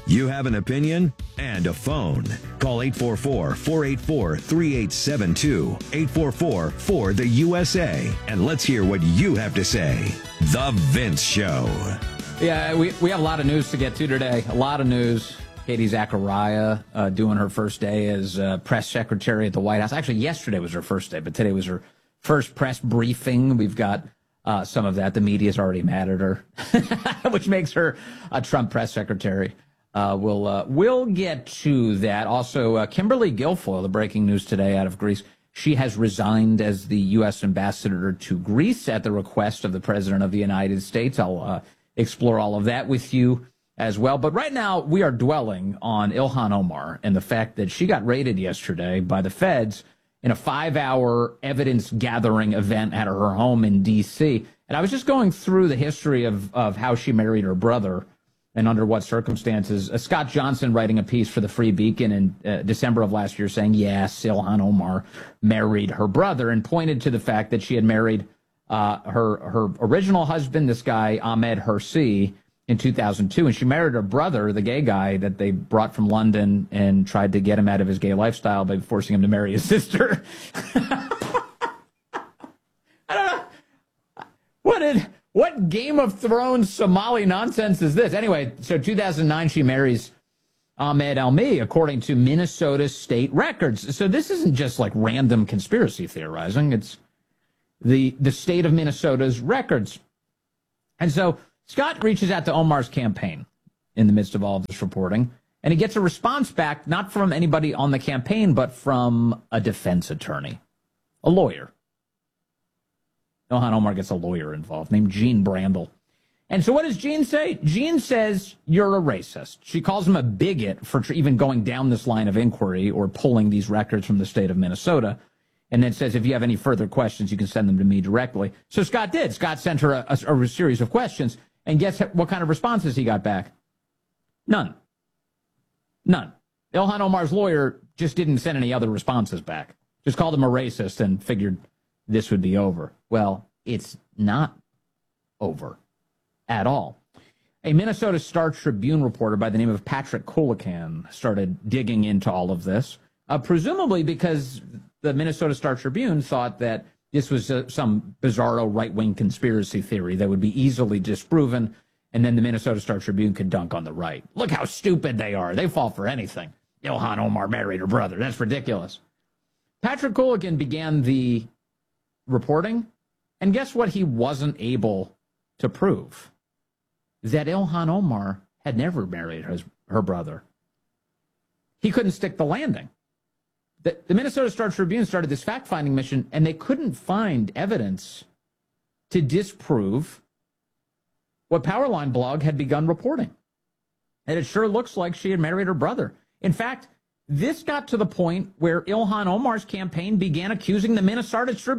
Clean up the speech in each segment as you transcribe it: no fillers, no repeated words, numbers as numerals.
You have an opinion and a phone. Call 844-484-3872. 844-4-THE-USA. And let's hear what you have to say. The Vince Show. Yeah, we have a lot of news to get to today. A lot of news. Katie Zachariah doing her first day as press secretary at the White House. Actually, yesterday was her first day, but today was her first press briefing. We've got some of that. The media's already mad at her, which makes her a Trump press secretary. We'll get to that. Also, Kimberly Guilfoyle, the breaking news today out of Greece. She has resigned as the U.S. ambassador to Greece at the request of the President of the United States. I'll explore all of that with you as well. But right now, we are dwelling on Ilhan Omar and the fact that she got raided yesterday by the feds in a 5-hour evidence-gathering event at her home in D.C. And I was just going through the history of how she married her brother and under what circumstances. Scott Johnson writing a piece for the Free Beacon in December of last year saying, yes, Ilhan Omar married her brother, and pointed to the fact that she had married her original husband, this guy Ahmed Hersi, in 2002, and she married her brother, the gay guy that they brought from London and tried to get him out of his gay lifestyle by forcing him to marry his sister. I don't know. What Game of Thrones Somali nonsense is this? Anyway, so 2009, she marries Ahmed Almi, according to Minnesota state records. So this isn't just like random conspiracy theorizing. It's the state of Minnesota's records. And so Scott reaches out to Omar's campaign in the midst of all of this reporting, and he gets a response back, not from anybody on the campaign, but from a defense attorney, a lawyer. Ilhan Omar gets a lawyer involved named Gene Brandel. And so what does Gene say? Gene says, you're a racist. She calls him a bigot for even going down this line of inquiry or pulling these records from the state of Minnesota. And then says, if you have any further questions, you can send them to me directly. So Scott did. Scott sent her a series of questions. And guess what kind of responses he got back? None. Ilhan Omar's lawyer just didn't send any other responses back. Just called him a racist and figured this would be over. Well, it's not over at all. A Minnesota Star Tribune reporter by the name of Patrick Colican started digging into all of this, presumably because the Minnesota Star Tribune thought that this was some bizarro right-wing conspiracy theory that would be easily disproven, and then the Minnesota Star Tribune could dunk on the right. Look how stupid they are. They fall for anything. Ilhan Omar married her brother. That's ridiculous. Patrick Colican began the reporting, and guess what he wasn't able to prove? That Ilhan Omar had never married her brother. He couldn't stick the landing. The Minnesota Star Tribune started this fact-finding mission, and they couldn't find evidence to disprove what Powerline blog had begun reporting. And it sure looks like she had married her brother. In fact, this got to the point where Ilhan Omar's campaign began accusing the Minnesota Star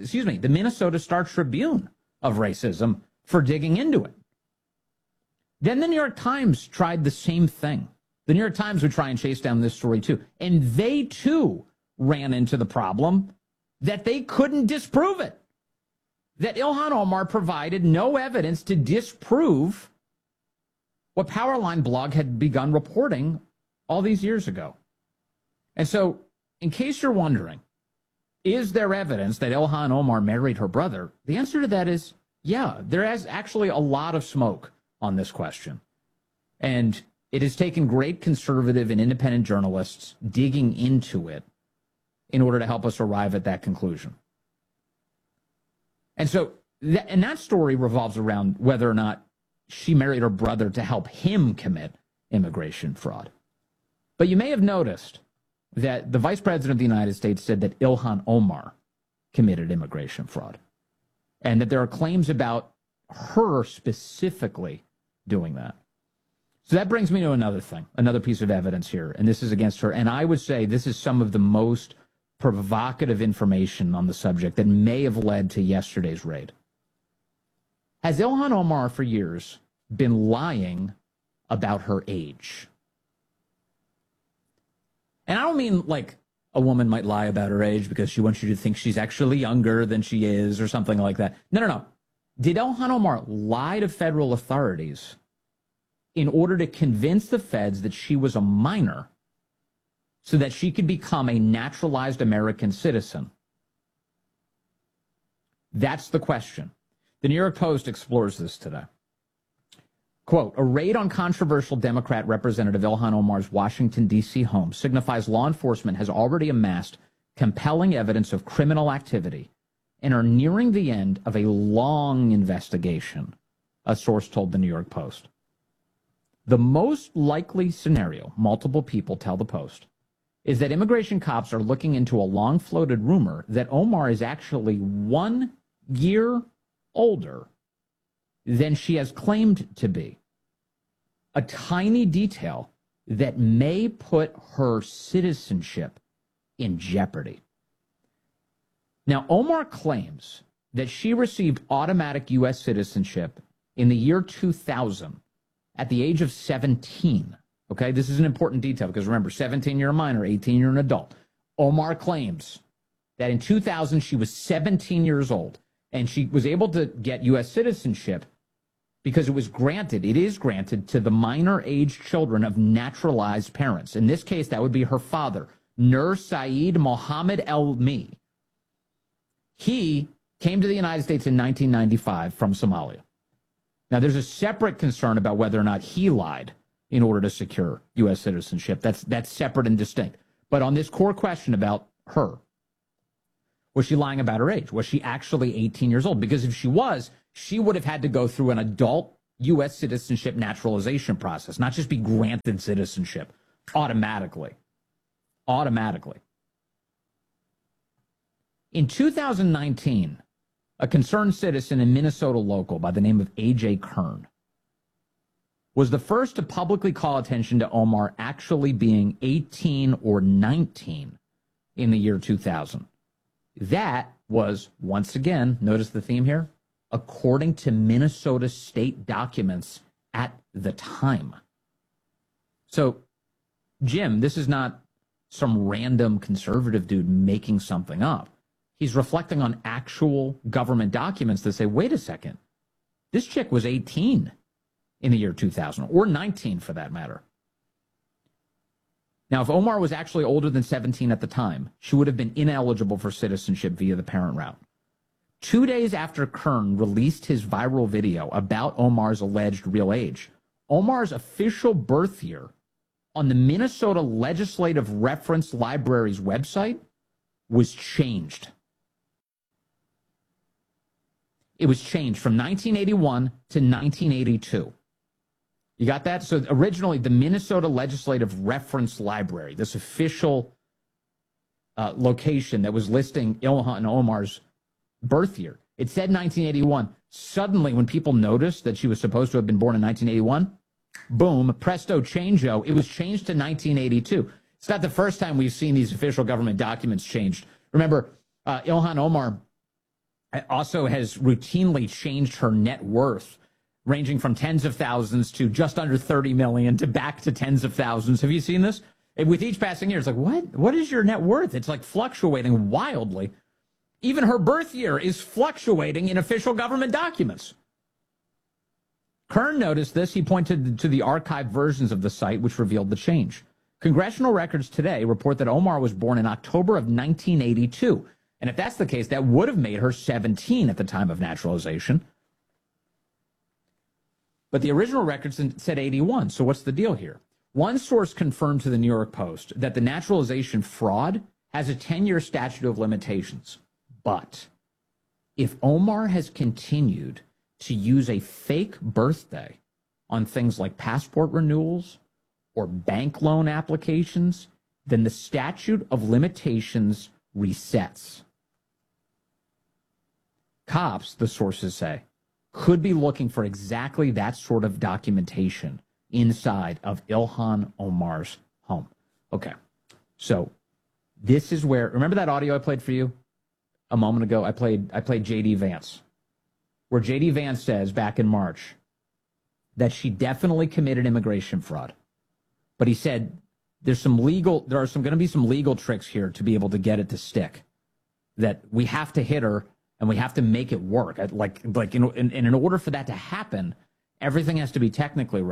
Tribune of racism for digging into it. Then the New York Times tried the same thing. The New York Times would try and chase down this story, too. And they, too, ran into the problem that they couldn't disprove it. That Ilhan Omar provided no evidence to disprove what Powerline blog had begun reporting all these years ago. And so, in case you're wondering, is there evidence that Ilhan Omar married her brother? The answer to that is, yeah, there is actually a lot of smoke on this question. And it has taken great conservative and independent journalists digging into it in order to help us arrive at that conclusion. And so, that story revolves around whether or not she married her brother to help him commit immigration fraud. But you may have noticed that the Vice President of the United States said that Ilhan Omar committed immigration fraud, and that there are claims about her specifically doing that. So that brings me to another thing, another piece of evidence here, and this is against her. And I would say this is some of the most provocative information on the subject that may have led to yesterday's raid. Has Ilhan Omar for years been lying about her age? And I don't mean like a woman might lie about her age because she wants you to think she's actually younger than she is or something like that. No. Did Ilhan Omar lie to federal authorities in order to convince the feds that she was a minor so that she could become a naturalized American citizen. That's the question. The New York Post explores this today. Quote, a raid on controversial Democrat Representative Ilhan Omar's Washington, D.C. home signifies law enforcement has already amassed compelling evidence of criminal activity and are nearing the end of a long investigation, a source told the New York Post. The most likely scenario, multiple people tell the Post, is that immigration cops are looking into a long-floated rumor that Omar is actually 1 year older than she has claimed to be. A tiny detail that may put her citizenship in jeopardy. Now, Omar claims that she received automatic U.S. citizenship in the year 2000 at the age of 17. Okay, this is an important detail because remember, 17, you're a minor, 18, you're an adult. Omar claims that in 2000, she was 17 years old and she was able to get U.S. citizenship because it is granted to the minor age children of naturalized parents. In this case, that would be her father, Nur Saeed Mohammed Elmi. He came to the United States in 1995 from Somalia. Now, there's a separate concern about whether or not he lied in order to secure U.S. citizenship. That's separate and distinct. But on this core question about her, was she lying about her age? Was she actually 18 years old? Because if she was, she would have had to go through an adult U.S. citizenship naturalization process, not just be granted citizenship automatically. Automatically. In 2019, a concerned citizen in Minnesota local by the name of A.J. Kern was the first to publicly call attention to Omar actually being 18 or 19 in the year 2000. That was, once again, notice the theme here, according to Minnesota state documents at the time. So, Jim, this is not some random conservative dude making something up. He's reflecting on actual government documents that say, wait a second, this chick was 18 in the year 2000, or 19 for that matter. Now, if Omar was actually older than 17 at the time, she would have been ineligible for citizenship via the parent route. 2 days after Kern released his viral video about Omar's alleged real age, Omar's official birth year on the Minnesota Legislative Reference Library's website was changed. It was changed from 1981 to 1982. You got that? So originally, the Minnesota Legislative Reference Library, this official location that was listing Ilhan Omar's birth year, it said 1981. Suddenly, when people noticed that she was supposed to have been born in 1981, boom, presto changeo, it was changed to 1982. It's not the first time we've seen these official government documents changed. Remember, Ilhan Omar also has routinely changed her net worth, ranging from tens of thousands to just under 30 million to back to tens of thousands. Have you seen this? And with each passing year, it's like, what is your net worth? It's like fluctuating wildly. Even her birth year is fluctuating in official government documents. Kern noticed this. He pointed to the archived versions of the site, which revealed the change. Congressional records today report that Omar was born in October of 1982. And if that's the case, that would have made her 17 at the time of naturalization. But the original records said 81. So what's the deal here? One source confirmed to the New York Post that the naturalization fraud has a 10-year statute of limitations. But if Omar has continued to use a fake birthday on things like passport renewals or bank loan applications, then the statute of limitations resets. Cops, the sources say, could be looking for exactly that sort of documentation inside of Ilhan Omar's home. Okay, so this is where, remember that audio I played for you a moment ago? I played J.D. Vance, where J.D. Vance says back in March that she definitely committed immigration fraud. But he said there are going to be some legal tricks here to be able to get it to stick, that we have to hit her and we have to make it work. And in order for that to happen, everything has to be technically right.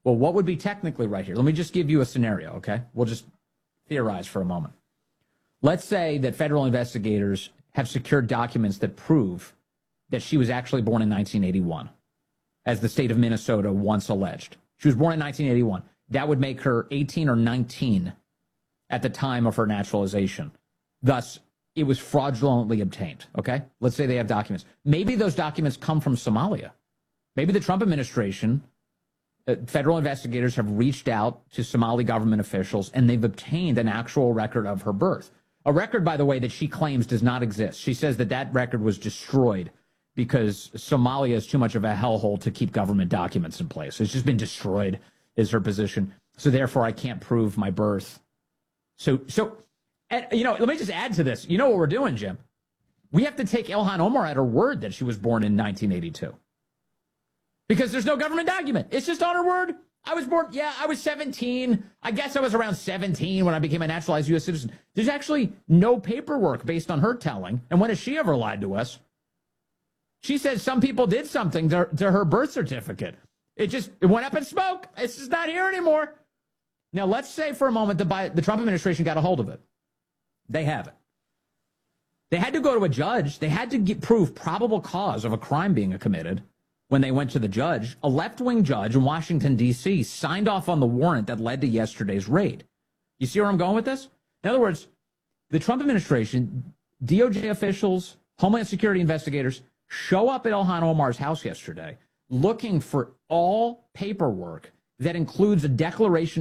Well, what would be technically right here? Let me just give you a scenario, okay? We'll just theorize for a moment. Let's say that federal investigators have secured documents that prove that she was actually born in 1981, as the state of Minnesota once alleged. She was born in 1981. That would make her 18 or 19 at the time of her naturalization. Thus, it was fraudulently obtained, okay? Let's say they have documents. Maybe those documents come from Somalia. Maybe the Trump administration, federal investigators have reached out to Somali government officials and they've obtained an actual record of her birth. A record, by the way, that she claims does not exist. She says that that record was destroyed because Somalia is too much of a hellhole to keep government documents in place. It's just been destroyed, is her position. So therefore, I can't prove my birth. So, let me just add to this. You know what we're doing, Jim? We have to take Ilhan Omar at her word that she was born in 1982. Because there's no government document. It's just on her word. I was born, I was 17. I guess I was around 17 when I became a naturalized U.S. citizen. There's actually no paperwork based on her telling. And when has she ever lied to us? She says some people did something to her birth certificate. It went up in smoke. It's just not here anymore. Now, let's say for a moment the Trump administration got a hold of it. They haven't. They had to go to a judge. They had to prove probable cause of a crime being committed. When they went to the judge, a left-wing judge in Washington, D.C. signed off on the warrant that led to yesterday's raid. You see where I'm going with this? In other words, the Trump administration, DOJ officials, Homeland Security investigators show up at Ilhan Omar's house yesterday looking for all paperwork that includes a declaration